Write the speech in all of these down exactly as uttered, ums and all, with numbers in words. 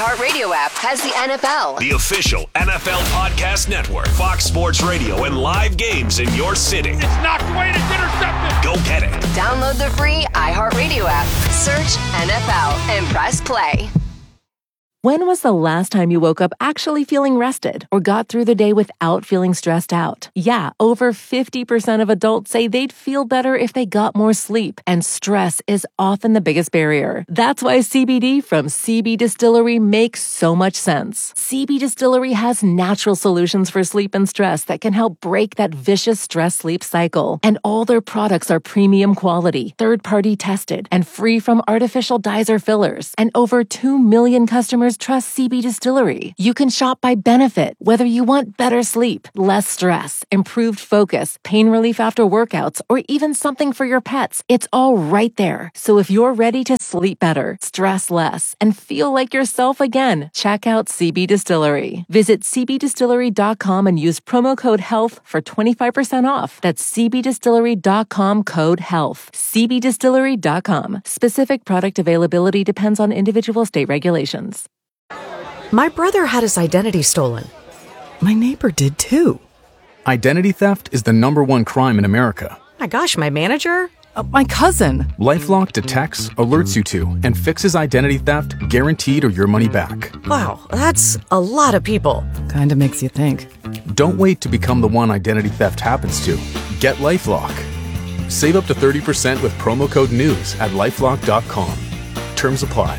iHeartRadio app has the N F L. The official N F L podcast network. Fox Sports Radio and live games in your city. It's knocked away and it's intercepted. Go get it. Download the free iHeartRadio app. Search N F L and press play. When was the last time you woke up actually feeling rested or got through the day without feeling stressed out? Yeah, over fifty percent of adults say they'd feel better if they got more sleep, and stress is often the biggest barrier. That's why C B D from C B Distillery makes so much sense. C B Distillery has natural solutions for sleep and stress that can help break that vicious stress-sleep cycle. And all their products are premium quality, third-party tested, and free from artificial dyes or fillers. And over two million customers trust C B Distillery. You can shop by benefit, whether you want better sleep, less stress, improved focus, pain relief after workouts, or even something for your pets. It's all right there. So if you're ready to sleep better, stress less, and feel like yourself again, check out C B Distillery. Visit c b distillery dot com and use promo code HEALTH for twenty-five percent off. That's c b distillery dot com code HEALTH. c b distillery dot com. Specific product availability depends on individual state regulations. My brother had his identity stolen. My neighbor did too. Identity theft is the number one crime in America. My gosh, my manager? Uh, my cousin. LifeLock detects, alerts you to, and fixes identity theft guaranteed or your money back. Wow, that's a lot of people. Kinda makes you think. Don't wait to become the one identity theft happens to. Get LifeLock. Save up to thirty percent with promo code NEWS at lifelock dot com. Terms apply.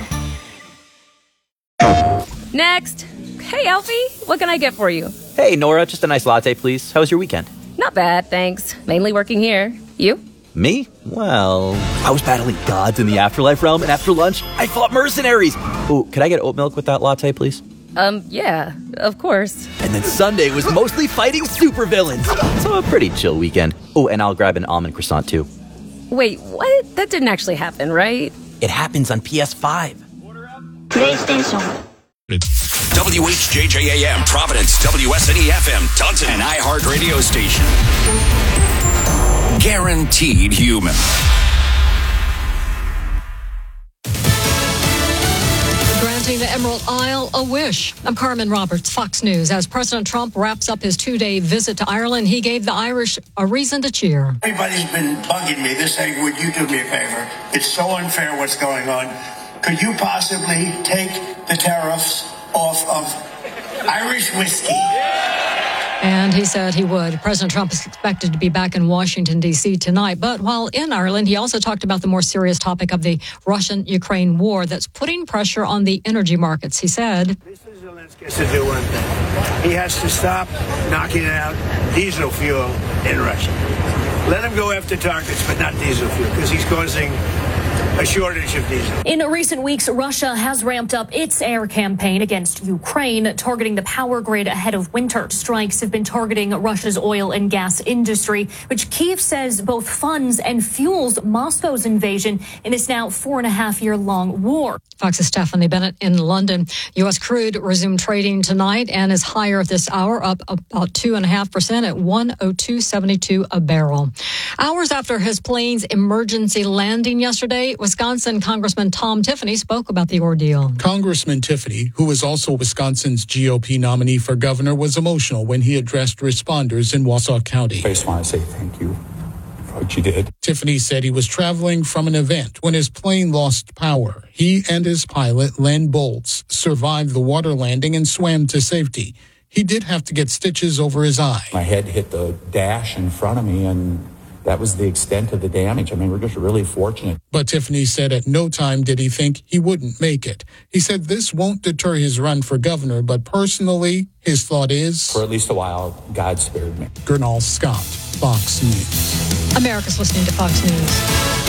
Next. Hey, Alfie, what can I get for you? Hey, Nora, just a nice latte, please. How was your weekend? Not bad, thanks. Mainly working here. You? Me? Well, I was battling gods in the afterlife realm, and after lunch, I fought mercenaries. Ooh, could I get oat milk with that latte, please? Um, yeah, of course. And then Sunday was mostly fighting supervillains. So a pretty chill weekend. Oh, and I'll grab an almond croissant, too. Wait, what? That didn't actually happen, right? It happens on P S five. PlayStation. W H J J A M, Providence, W S N E F M, Taunton, and iHeart Radio Station. Guaranteed human. Granting the Emerald Isle a wish. I'm Carmen Roberts, Fox News. As President Trump wraps up his two-day visit to Ireland, he gave the Irish a reason to cheer. Everybody's been bugging me. They're saying, would you do me a favor? It's so unfair what's going on. Could you possibly take the tariffs off of Irish whiskey? And he said he would. President Trump is expected to be back in Washington, D C tonight. But while in Ireland, he also talked about the more serious topic of the Russian-Ukraine war that's putting pressure on the energy markets. He said, Mister Zelensky has to do one thing. He has to stop knocking out diesel fuel in Russia. Let him go after targets, but not diesel fuel, because he's causing a shortage of diesel. In recent weeks, Russia has ramped up its air campaign against Ukraine, targeting the power grid ahead of winter. Strikes have been targeting Russia's oil and gas industry, which Kyiv says both funds and fuels Moscow's invasion in this now four and a half year long war. Fox's Stephanie Bennett in London. U S crude resumed trading tonight and is higher this hour, up about two and a half percent at one oh two seventy-two a barrel. Hours after his plane's emergency landing yesterday, Wisconsin Congressman Tom Tiffany spoke about the ordeal. Congressman Tiffany, who is also Wisconsin's G O P nominee for governor, was emotional when he addressed responders in Wausau County. I just want to say thank you for what you did. Tiffany said he was traveling from an event when his plane lost power. He and his pilot, Len Bolts, survived the water landing and swam to safety. He did have to get stitches over his eye. My head hit the dash in front of me, and that was the extent of the damage. I mean, we're just really fortunate. But Tiffany said at no time did he think he wouldn't make it. He said this won't deter his run for governor, but personally, his thought is, for at least a while, God spared me. Gernal Scott, Fox News. America's listening to Fox News.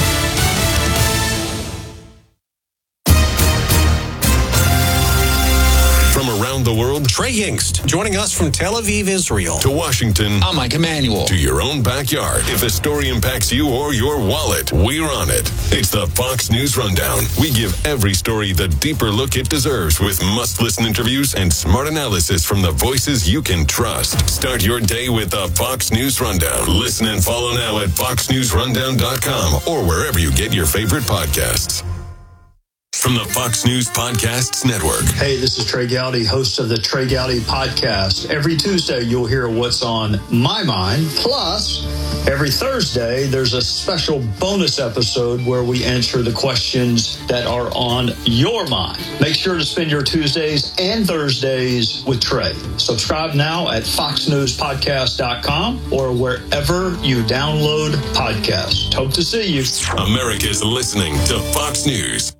From around the world, Trey Yingst, joining us from Tel Aviv, Israel, to Washington. I'm Mike Emanuel. To your own backyard. If the story impacts you or your wallet, we're on it. It's the Fox News Rundown. We give every story the deeper look it deserves with must-listen interviews and smart analysis from the voices you can trust. Start your day with the Fox News Rundown. Listen and follow now at fox news rundown dot com or wherever you get your favorite podcasts. from the Fox News Podcasts Network. Hey, this is Trey Gowdy, host of the Trey Gowdy Podcast. Every Tuesday, you'll hear what's on my mind. Plus, every Thursday, there's a special bonus episode where we answer the questions that are on your mind. Make sure to spend your Tuesdays and Thursdays with Trey. Subscribe now at fox news podcast dot com or wherever you download podcasts. Hope to see you. America's listening to Fox News.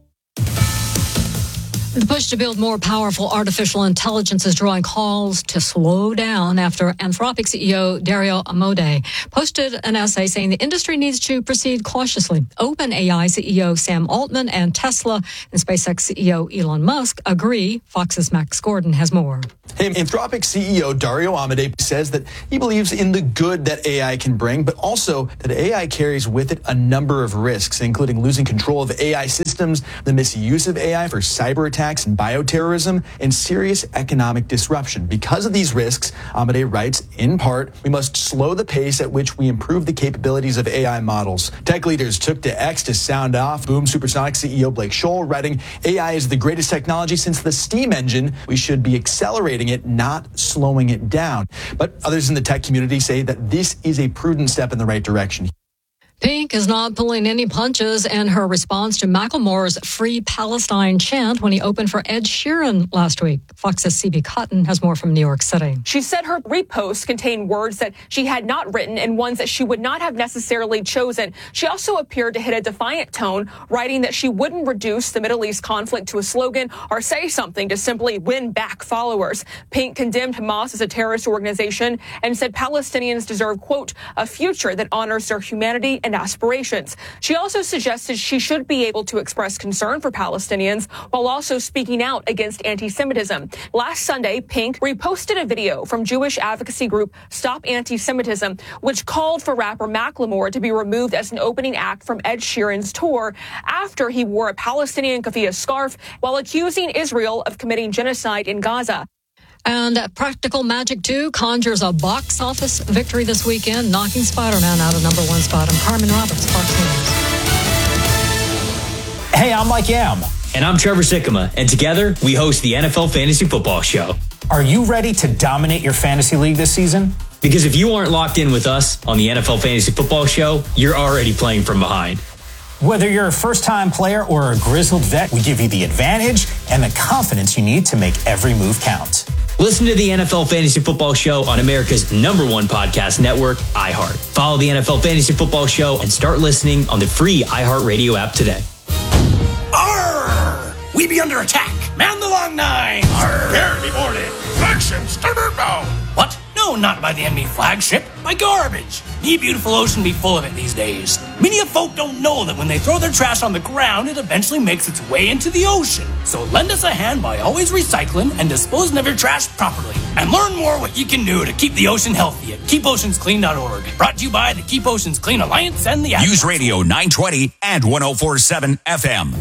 The push to build more powerful artificial intelligence is drawing calls to slow down after Anthropic C E O Dario Amodei posted an essay saying the industry needs to proceed cautiously. OpenAI C E O Sam Altman and Tesla and SpaceX C E O Elon Musk agree. Fox's Max Gordon has more. Hey, Anthropic C E O Dario Amodei says that he believes in the good that A I can bring, but also that A I carries with it a number of risks, including losing control of A I systems, the misuse of A I for cyber attacks and bioterrorism, and serious economic disruption. Because of these risks, Amodei writes, in part, we must slow the pace at which we improve the capabilities of A I models. Tech leaders took to X to sound off Boom Supersonic C E O Blake Scholl, writing, A I is the greatest technology since the steam engine. We should be accelerating it, not slowing it down. But others in the tech community say that this is a prudent step in the right direction. Pink is not pulling any punches in her response to Macklemore's Free Palestine chant when he opened for Ed Sheeran last week. Fox's C B Cotton has more from New York City. She said her reposts contained words that she had not written and ones that she would not have necessarily chosen. She also appeared to hit a defiant tone, writing that she wouldn't reduce the Middle East conflict to a slogan or say something to simply win back followers. Pink condemned Hamas as a terrorist organization and said Palestinians deserve, quote, a future that honors their humanity and aspirations. She also suggested she should be able to express concern for Palestinians while also speaking out against anti-Semitism. Last Sunday, Pink reposted a video from Jewish advocacy group Stop Anti-Semitism, which called for rapper Macklemore to be removed as an opening act from Ed Sheeran's tour after he wore a Palestinian keffiyeh scarf while accusing Israel of committing genocide in Gaza. And Practical Magic two conjures a box office victory this weekend, knocking Spider-Man out of number one spot. I'm Carmen Roberts, Fox News. Hey, I'm Mike Yam. And I'm Trevor Sikkema. And together, we host the N F L Fantasy Football Show. Are you ready to dominate your fantasy league this season? Because if you aren't locked in with us on the N F L Fantasy Football Show, you're already playing from behind. Whether you're a first-time player or a grizzled vet, we give you the advantage and the confidence you need to make every move count. Listen to the N F L Fantasy Football Show on America's number one podcast network, iHeart. Follow the N F L Fantasy Football Show and start listening on the free iHeartRadio app today. Arr! We be under attack. Man the long nine. Arr! Prepare me boarded. Action, starboard bow. What? No, not by the enemy flagship. By garbage. The beautiful ocean be full of it these days. Many of folk don't know that when they throw their trash on the ground, it eventually makes its way into the ocean. So lend us a hand by always recycling and disposing of your trash properly. And learn more what you can do to keep the ocean healthy at keep oceans clean dot org. Brought to you by the Keep Oceans Clean Alliance and the News Radio nine twenty and one oh four point seven F M.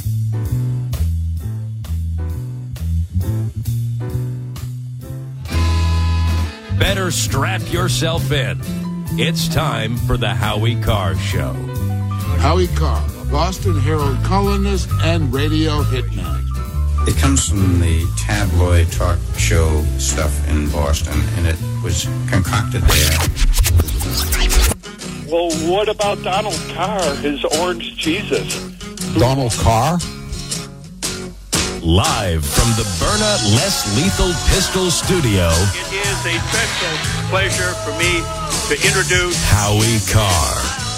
Better strap yourself in. It's time for the Howie Carr Show. Howie Carr, a Boston Herald columnist and radio hitman. It comes from the tabloid talk show stuff in Boston, and it was concocted there. Well, what about Donald Carr, his orange Jesus? Donald Carr? Live from the Byrna Less Lethal Pistol Studio. It is a special pleasure for me to introduce Howie Carr.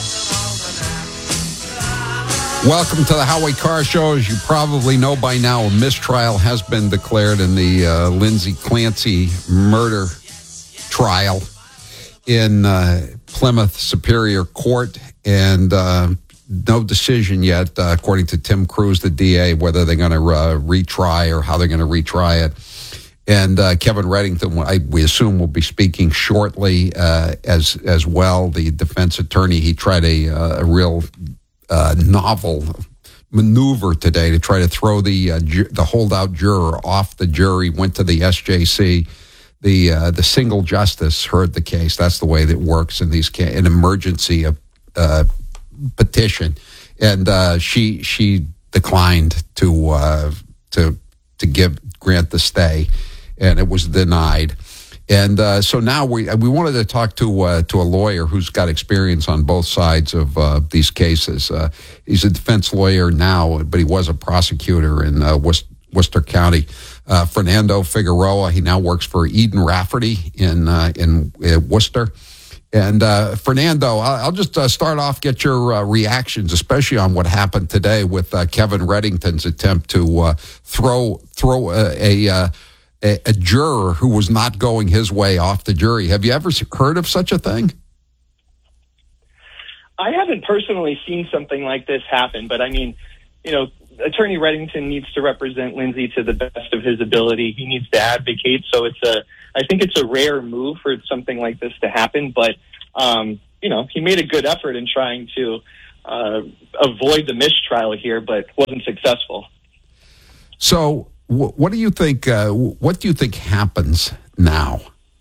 Welcome to the Howie Carr Show. As you probably know by now, a mistrial has been declared in the uh, Lindsay Clancy murder trial in uh, Plymouth Superior Court, and uh, no decision yet, uh, according to Tim Cruz, the D A, whether they're going to uh, retry or how they're going to retry it. And uh, Kevin Reddington, I, we assume, will be speaking shortly uh, as as well. The defense attorney, he tried a, uh, a real uh, novel maneuver today to try to throw the uh, ju- the holdout juror off the jury. Went to the S J C. The uh, the single justice heard the case. That's the way that works in these ca- an emergency uh, petition, and uh, she she declined to uh, to to give grant the stay, and it was denied. And uh, so now we we wanted to talk to uh, to a lawyer who's got experience on both sides of uh, these cases. Uh, he's a defense lawyer now, but he was a prosecutor in uh, Worcester, Worcester County. Uh, Fernando Figueroa. He now works for Eden Rafferty in uh, in uh, Worcester. And uh, Fernando, I'll just uh, start off, get your uh, reactions, especially on what happened today with uh, Kevin Reddington's attempt to uh, throw throw a, a, uh, a a juror who was not going his way off the jury. Have you ever heard of such a thing? I haven't personally seen something like this happen, but I mean, you know, Attorney Reddington needs to represent Lindsay to the best of his ability. He needs to advocate. So it's a, I think it's a rare move for something like this to happen. But, um, you know, he made a good effort in trying to uh, avoid the mistrial here, but wasn't successful. So wh- what do you think, uh, what do you think happens now?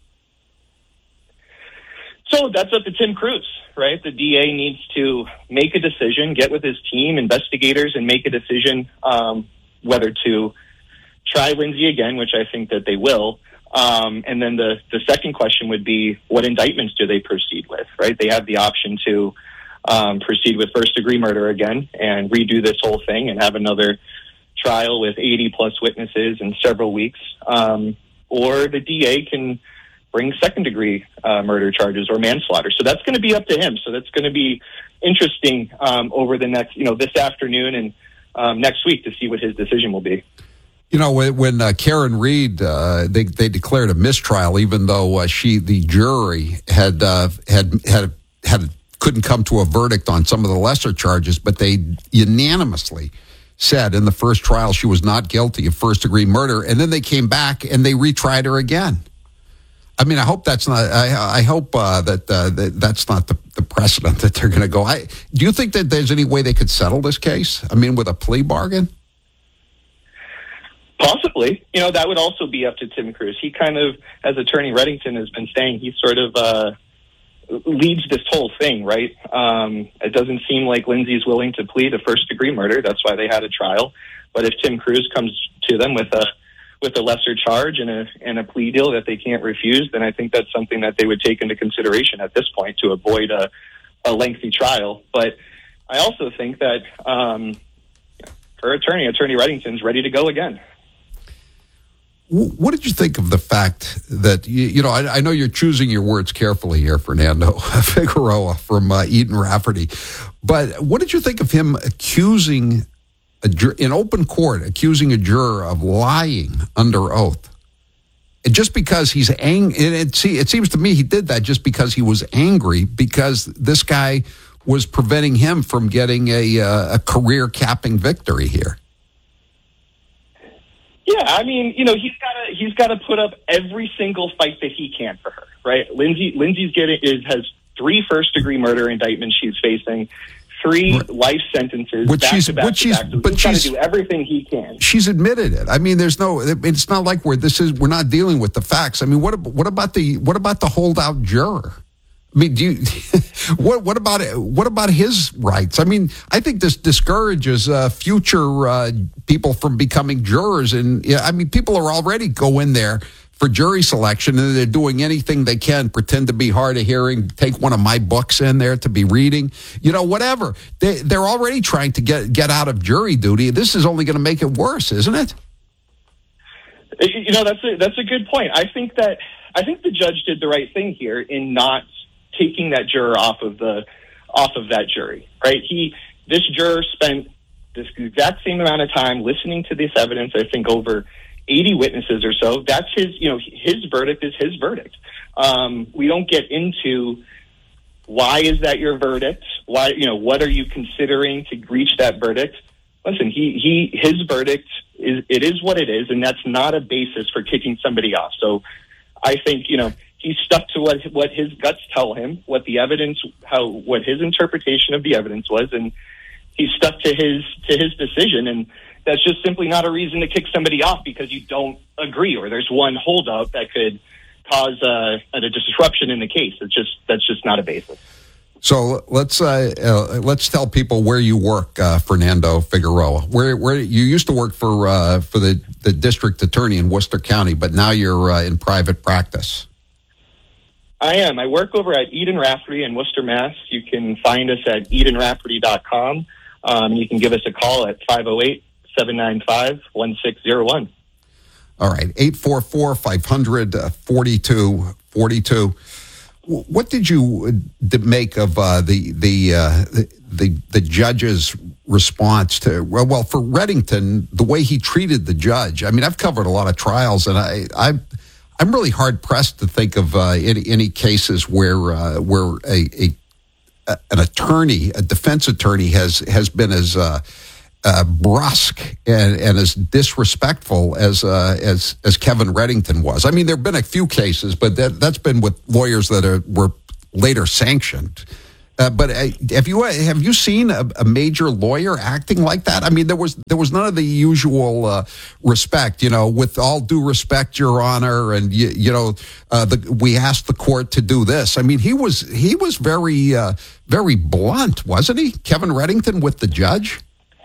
So that's up to Tim Cruz, right? The D A needs to make a decision, get with his team, investigators, and make a decision um, whether to try Lindsay again, which I think that they will. Um, and then the, the second question would be, what indictments do they proceed with, right? They have the option to um, proceed with first-degree murder again and redo this whole thing and have another trial with eighty-plus witnesses in several weeks. Um, or the D A can bring second-degree uh, murder charges or manslaughter. So that's going to be up to him. So that's going to be interesting um, over the next, you know, this afternoon and um, next week to see what his decision will be. You know, when, when uh, Karen Reed, uh, they they declared a mistrial, even though uh, she, the jury, had uh, had had had couldn't come to a verdict on some of the lesser charges, but they unanimously said in the first trial she was not guilty of first-degree murder, and then they came back and they retried her again. I mean, I hope that's not. I, I hope uh, that, uh, that that's not the, the precedent that they're going to go. I, do you think that there's any way they could settle this case? I mean, with a plea bargain? Possibly. You know, that would also be up to Tim Cruz. He kind of, as Attorney Reddington has been saying, he sort of uh, leads this whole thing, right? Um, it doesn't seem like Lindsay's willing to plead to first-degree murder. That's why they had a trial. But if Tim Cruz comes to them with a with a lesser charge and a and a plea deal that they can't refuse, then I think that's something that they would take into consideration at this point to avoid a, a lengthy trial. But I also think that um, her attorney, Attorney Reddington's ready to go again. What did you think of the fact that, you, you know, I, I know you're choosing your words carefully here, Fernando Figueroa from uh, Eden Rafferty, but what did you think of him accusing A jur- in open court, accusing a juror of lying under oath, and just because he's ang- and it, see, it seems to me he did that just because he was angry because this guy was preventing him from getting a uh, a career capping victory here. Yeah, I mean, you know, he's got to he's got to put up every single fight that he can for her, right? Lindsay Lindsay's getting is has three first degree murder indictments she's facing. Three life sentences, which back she's, to back which to she's, back. So but he's got she's to do everything he can. She's admitted it. I mean, there's no. It's not like we're this is we're not dealing with the facts. I mean, what what about the what about the holdout juror? I mean, do you what what about what about his rights? I mean, I think this discourages uh, future uh, people from becoming jurors, and yeah, I mean, people are already go in there for jury selection, and they're doing anything they can, pretend to be hard of hearing, take one of my books in there to be reading, you know, whatever. They, they're already trying to get, get out of jury duty. This is only going to make it worse, isn't it? You know, that's a, that's a good point. I think that I think the judge did the right thing here in not taking that juror off of the off of that jury, right? He this juror spent this exact same amount of time listening to this evidence, I think over eighty witnesses or so. That's his, you know, his verdict is his verdict. Um, we don't get into why is that your verdict? Why, you know, what are you considering to reach that verdict? Listen, he, he, his verdict is, it is what it is, and that's not a basis for kicking somebody off. So I think, you know, he stuck to what, what his guts tell him, what the evidence, how, what his interpretation of the evidence was, and he stuck to his, to his decision. And that's just simply not a reason to kick somebody off because you don't agree or there's one holdup that could cause uh, a disruption in the case. It's just that's just not a basis. So let's uh, uh, let's tell people where you work, uh, Fernando Figueroa. Where where you used to work for uh, for the, the district attorney in Worcester County, but now you're uh, in private practice. I am. I work over at Eden Rafferty in Worcester, Mass. You can find us at eden rafferty dot com. Um, you can give us a call at five oh eight, seven nine five, one six zero one. All right, eight four four, five hundred, forty-two forty-two. What did you make of uh, the the, uh, the the judge's response to well, well for Reddington, the way he treated the judge? I mean, I've covered a lot of trials, and I I I'm really hard pressed to think of uh, any any cases where uh, where a, a an attorney, a defense attorney, has has been as uh, uh, brusque and, and as disrespectful as uh, as as Kevin Reddington was. I mean, there have been a few cases, but that that's been with lawyers that are, were later sanctioned. Uh, but uh, have you have you seen a, a major lawyer acting like that? I mean, there was there was none of the usual uh, respect. You know, with all due respect, Your Honor, and you, you know, uh, the, we asked the court to do this. I mean, he was he was very uh, very blunt, wasn't he, Kevin Reddington, with the judge?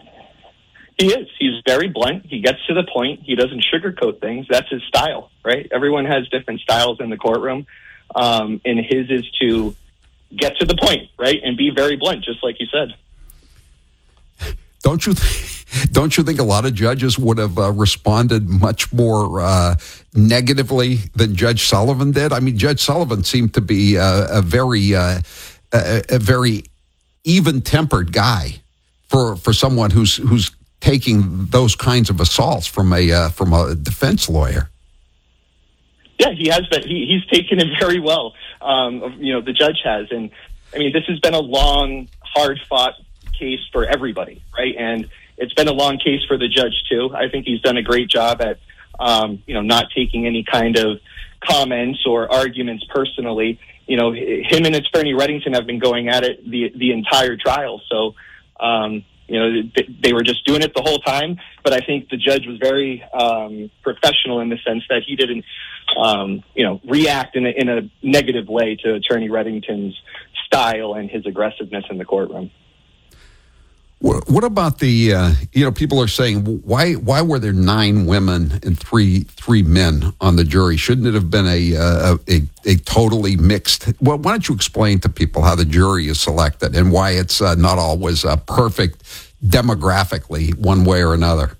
He is. He's very blunt. He gets to the point. He doesn't sugarcoat things. That's his style, right? Everyone has different styles in the courtroom, um, and his is to get to the point, right, and be very blunt, just like you said. Don't you th- don't you think a lot of judges would have uh, responded much more uh, negatively than Judge Sullivan did? I mean, Judge Sullivan seemed to be uh, a very uh, a, a very even-tempered guy for for someone who's who's taking those kinds of assaults from a uh, from a defense lawyer. Yeah, he has been. He, he's taken it very well. Um, you know, the judge has, and I mean, this has been a long, hard-fought case for everybody, right? And it's been a long case for the judge too. I think he's done a great job at, um, you know, not taking any kind of comments or arguments personally. You know, him and Attorney Reddington have been going at it the the entire trial. So, um, you know, they were just doing it the whole time. But I think the judge was very um, professional in the sense that he didn't, um, you know, react in a, in a negative way to Attorney Reddington's style and his aggressiveness in the courtroom. What about the, uh, you know, people are saying, why why were there nine women and three three men on the jury? Shouldn't it have been a uh, a, a totally mixed? Well, why don't you explain to people how the jury is selected and why it's uh, not always uh, perfect demographically one way or another?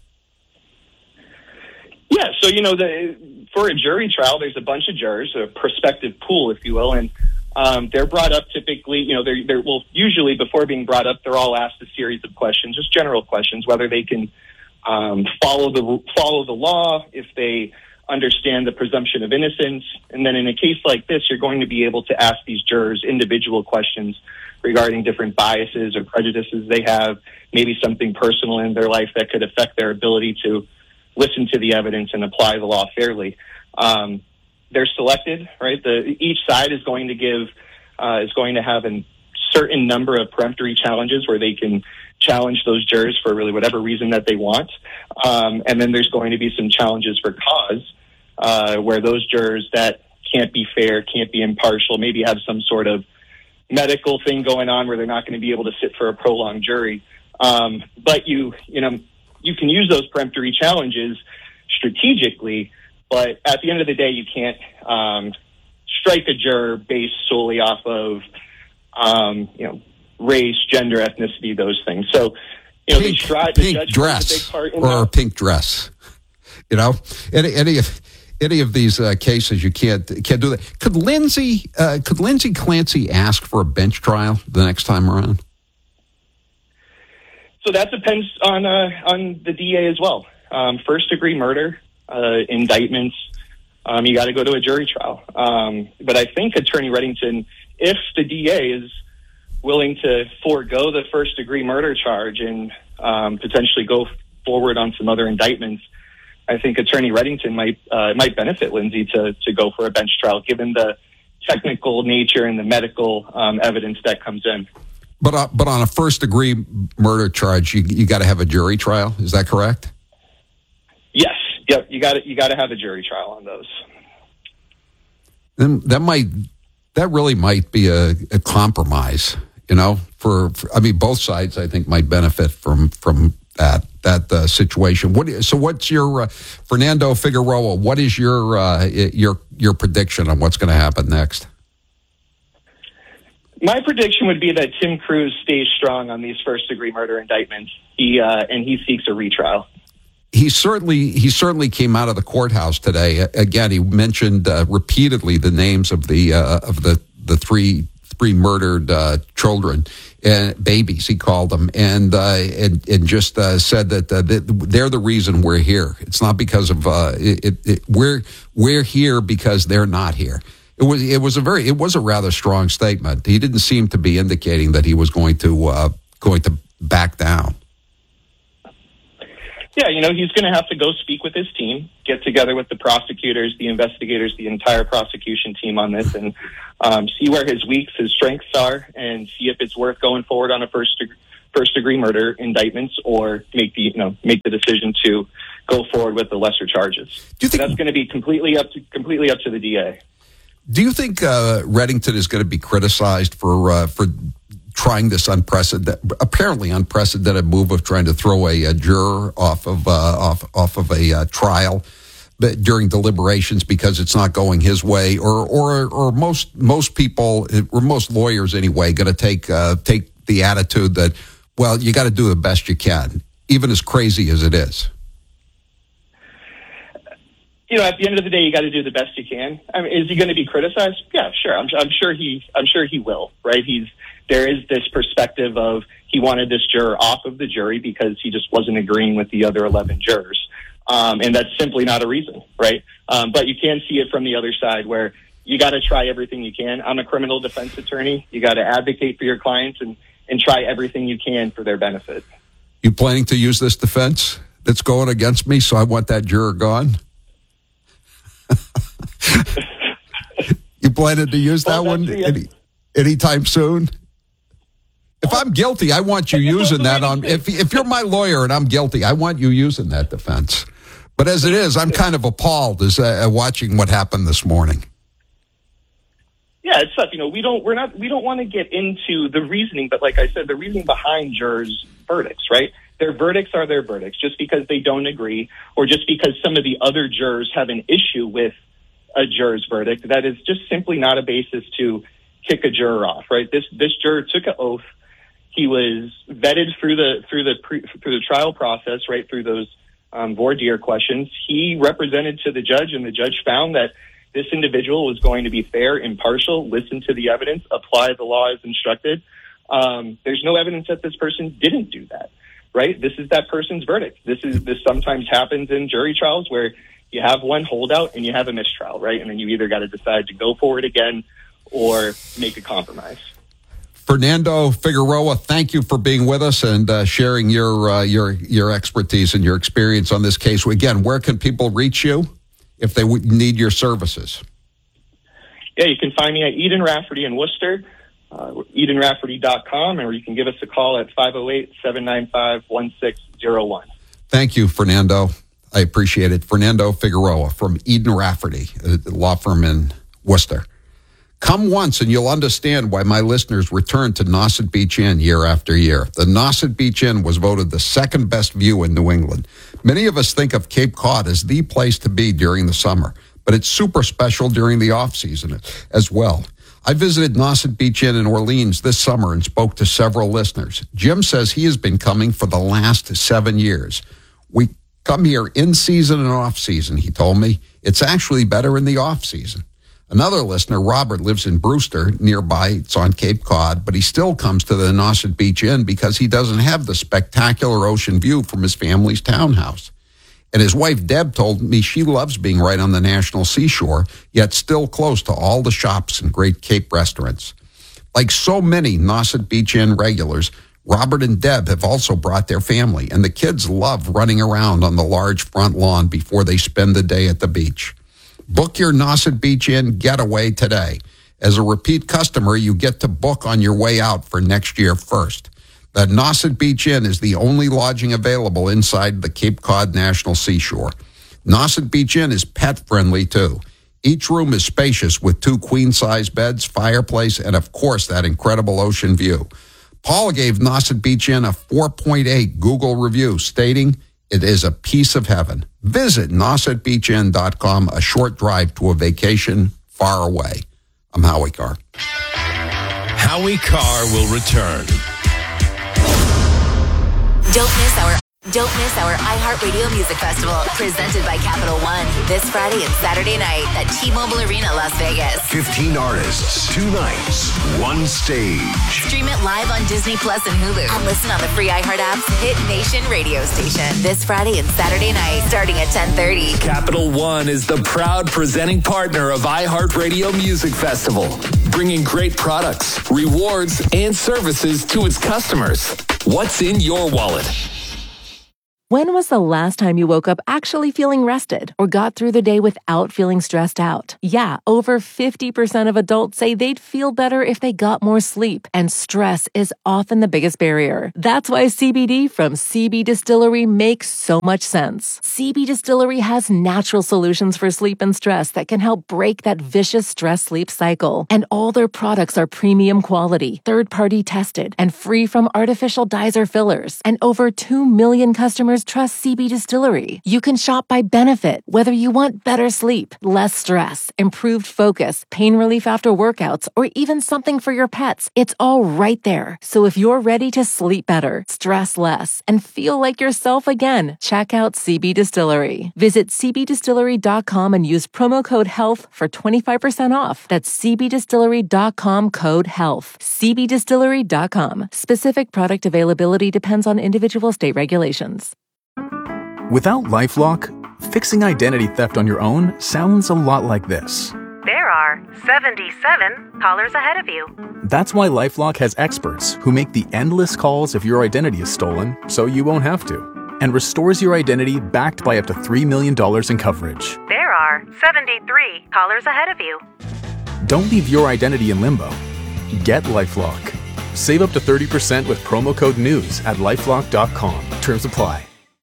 Yeah, so, you know, the, for a jury trial, there's a bunch of jurors, a prospective pool, if you will, and Um, they're brought up typically, you know, they're, they're, well, usually before being brought up, they're all asked a series of questions, just general questions, whether they can um, follow the follow the law, if they understand the presumption of innocence. And then in a case like this, you're going to be able to ask these jurors individual questions regarding different biases or prejudices they have, maybe something personal in their life that could affect their ability to listen to the evidence and apply the law fairly. Um, They're selected, right? The each side is going to give uh, is going to have a certain number of peremptory challenges where they can challenge those jurors for really whatever reason that they want, um, and then there's going to be some challenges for cause, uh, where those jurors that can't be fair, can't be impartial, maybe have some sort of medical thing going on where they're not going to be able to sit for a prolonged jury. Um, but you, you know, you can use those peremptory challenges strategically. But at the end of the day, you can't um, strike a juror based solely off of, um, you know, race, gender, ethnicity, those things. So, you know, pink, the, tri- pink the judge dress plays a big part in or that. a pink dress. You know, any any of any of these uh, cases, you can't can't do that. Could Lindsay uh, could Lindsay Clancy ask for a bench trial the next time around? So that depends on uh, on the D A as well. Um, first degree murder. Uh, indictments, um, you got to go to a jury trial. Um, but I think Attorney Reddington, if the D A is willing to forego the first degree murder charge and um, potentially go forward on some other indictments, I think Attorney Reddington might uh, might benefit Lindsay to to go for a bench trial, given the technical nature and the medical um, evidence that comes in. But uh, but on a first degree murder charge, you you got to have a jury trial. Is that correct? Yes. Yep, you got to you got to have a jury trial on those. Then that might that really might be a, a compromise. You know, for, for I mean, both sides I think might benefit from from that that uh, situation. What so? What's your uh, Fernando Figueroa? What is your uh, your your prediction on what's going to happen next? My prediction would be that Tim Cruz stays strong on these first degree murder indictments. He uh, and he seeks a retrial. He certainly he certainly came out of the courthouse today. Again, he mentioned uh, repeatedly the names of the uh, of the the three. three murdered uh, children and babies, he called them, and uh, and, and just uh, said that uh, they're the reason we're here. It's not because of uh, it, it. We're we're here because they're not here. It was it was a very it was a rather strong statement. He didn't seem to be indicating that he was going to uh, going to back down. Yeah, you know, he's going to have to go speak with his team, get together with the prosecutors, the investigators, the entire prosecution team on this, and um, see where his weaks, his strengths are, and see if it's worth going forward on a first de- first degree murder indictments, or make the you know make the decision to go forward with the lesser charges. Do you think that's going to be completely up to completely up to the D A? Do you think uh, Reddington is going to be criticized for uh, for trying this unprecedented, apparently unprecedented move of trying to throw a, a juror off of uh, off off of a uh, trial, but during deliberations because it's not going his way, or or or most most people or most lawyers anyway going to take uh, take the attitude that, well, you got to do the best you can, even as crazy as it is. You know, at the end of the day, you got to do the best you can. I mean, is he going to be criticized? Yeah, sure. I'm, I'm sure he. I'm sure he will. Right? He's. There is this perspective of he wanted this juror off of the jury because he just wasn't agreeing with the other eleven jurors, um, and that's simply not a reason, right? Um, but you can see it from the other side where you got to try everything you can. I'm a criminal defense attorney. You got to advocate for your clients and and try everything you can for their benefit. You planning to use this defense that's going against me? So I want that juror gone. You planning to use that well, one any, anytime soon? If I'm guilty, I want you using that on. If if you're my lawyer and I'm guilty, I want you using that defense. But as it is, I'm kind of appalled as uh, watching what happened this morning. Yeah, it's tough. You know, we don't we're not we don't want to get into the reasoning, but like I said, the reasoning behind jurors' verdicts, right? Their verdicts are their verdicts. Just because they don't agree, or just because some of the other jurors have an issue with a juror's verdict, that is just simply not a basis to kick a juror off, right? This this juror took an oath. He was vetted through the through the pre, through the trial process, right through those um, voir dire questions. He represented to the judge, and the judge found that this individual was going to be fair, impartial, listen to the evidence, apply the law as instructed. Um, there's no evidence that this person didn't do that, right? This is that person's verdict. This is this sometimes happens in jury trials where you have one holdout and you have a mistrial, right? And then you either got to decide to go forward again or make a compromise. Fernando Figueroa, thank you for being with us and uh, sharing your uh, your your expertise and your experience on this case. Again, where can people reach you if they w- need your services? Yeah, you can find me at Eden Rafferty in Worcester, uh, eden rafferty dot com, or you can give us a call at five oh eight, seven nine five, one six oh one. Thank you, Fernando. I appreciate it. Fernando Figueroa from Eden Rafferty, a law firm in Worcester. Come once and you'll understand why my listeners return to Nauset Beach Inn year after year. The Nauset Beach Inn was voted the second best view in New England. Many of us think of Cape Cod as the place to be during the summer, but it's super special during the off-season as well. I visited Nauset Beach Inn in Orleans this summer and spoke to several listeners. Jim says he has been coming for the last seven years. We come here in season and off season, he told me. It's actually better in the off season. Another listener, Robert, lives in Brewster, nearby. It's on Cape Cod, but he still comes to the Nauset Beach Inn because he doesn't have the spectacular ocean view from his family's townhouse. And his wife, Deb, told me she loves being right on the national seashore, yet still close to all the shops and great Cape restaurants. Like so many Nauset Beach Inn regulars, Robert and Deb have also brought their family, and the kids love running around on the large front lawn before they spend the day at the beach. Book your Nauset Beach Inn getaway today. As a repeat customer, you get to book on your way out for next year first. The Nauset Beach Inn is the only lodging available inside the Cape Cod National Seashore. Nauset Beach Inn is pet-friendly, too. Each room is spacious with two queen-size beds, fireplace, and of course that incredible ocean view. Paula gave Nauset Beach Inn a four point eight Google review, stating it is a piece of heaven. Visit nauset beach inn dot com, a short drive to a vacation far away. I'm Howie Carr. Howie Carr will return. Don't miss our Don't miss our iHeartRadio Music Festival, presented by Capital One, this Friday and Saturday night at T-Mobile Arena, Las Vegas. fifteen artists, two nights, one stage. Stream it live on Disney Plus and Hulu, and listen on the free iHeart app's Hit Nation radio station this Friday and Saturday night, starting at ten thirty. Capital One is the proud presenting partner of iHeartRadio Music Festival, bringing great products, rewards, and services to its customers. What's in your wallet? When was the last time you woke up actually feeling rested or got through the day without feeling stressed out? Yeah, over fifty percent of adults say they'd feel better if they got more sleep, and stress is often the biggest barrier. That's why C B D from C B Distillery makes so much sense. C B Distillery has natural solutions for sleep and stress that can help break that vicious stress-sleep cycle. And all their products are premium quality, third-party tested, and free from artificial dyes or fillers. And over two million customers trust C B Distillery. You can shop by benefit, whether you want better sleep, less stress, improved focus, pain relief after workouts, or even something for your pets. It's all right there. So if you're ready to sleep better, stress less, and feel like yourself again, check out C B Distillery. Visit c b distillery dot com and use promo code HEALTH for twenty-five percent off. That's c b distillery dot com code HEALTH. c b distillery dot com. Specific product availability depends on individual state regulations. Without LifeLock, fixing identity theft on your own sounds a lot like this. There are seventy-seven callers ahead of you. That's why LifeLock has experts who make the endless calls if your identity is stolen so you won't have to, and restores your identity backed by up to three million dollars in coverage. There are seventy-three callers ahead of you. Don't leave your identity in limbo. Get LifeLock. Save up to thirty percent with promo code NEWS at lifelock dot com. Terms apply.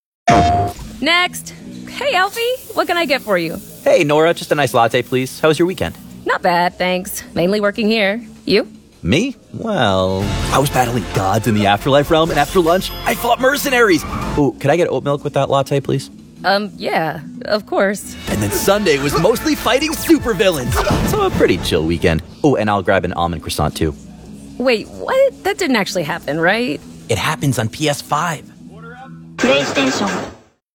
Next. Hey, Alfie, what can I get for you? Hey, Nora, just a nice latte, please. How was your weekend? Not bad, thanks. Mainly working here. You? Me? Well, I was battling gods in the afterlife realm, and after lunch, I fought mercenaries. Ooh, could I get oat milk with that latte, please? Um, yeah, of course. And then Sunday was mostly fighting supervillains. So a pretty chill weekend. Oh, and I'll grab an almond croissant, too. Wait, what? That didn't actually happen, right? It happens on P S five. PlayStation.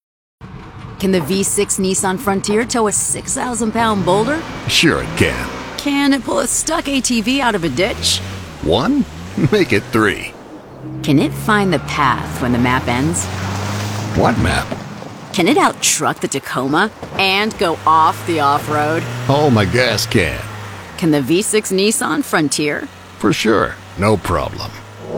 Can the V six Nissan Frontier tow a six thousand pound boulder? Sure it can. Can it pull a stuck A T V out of a ditch? One? Make it three. Can it find the path when the map ends? What map? Can it out-truck the Tacoma and go off the off-road? Oh, my gas can. Can the V six Nissan Frontier? For sure. No problem.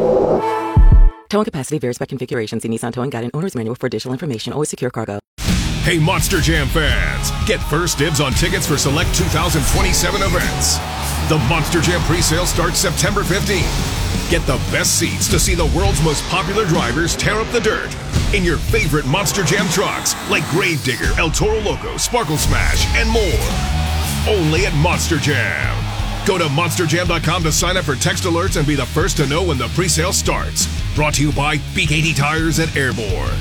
Towing capacity varies by configuration. See Nissan Towing Guide and Owner's Manual for additional information. Always secure cargo. Hey, Monster Jam fans! Get first dibs on tickets for select two thousand twenty-seven events. The Monster Jam pre-sale starts September fifteenth. Get the best seats to see the world's most popular drivers tear up the dirt in your favorite Monster Jam trucks like Gravedigger, El Toro Loco, Sparkle Smash, and more. Only at Monster Jam. Go to monster jam dot com to sign up for text alerts and be the first to know when the pre-sale starts. Brought to you by B K T Tires at Airborne.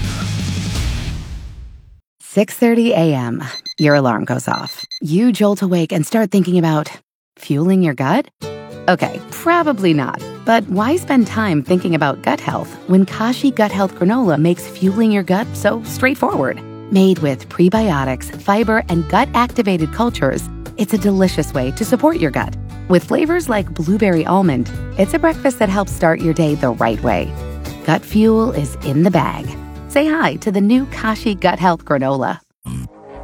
six thirty a.m. Your alarm goes off. You jolt awake and start thinking about fueling your gut? Okay, probably not. But why spend time thinking about gut health when Kashi Gut Health Granola makes fueling your gut so straightforward? Made with prebiotics, fiber, and gut-activated cultures, it's a delicious way to support your gut. With flavors like blueberry almond, it's a breakfast that helps start your day the right way. Gut fuel is in the bag. Say hi to the new Kashi Gut Health Granola.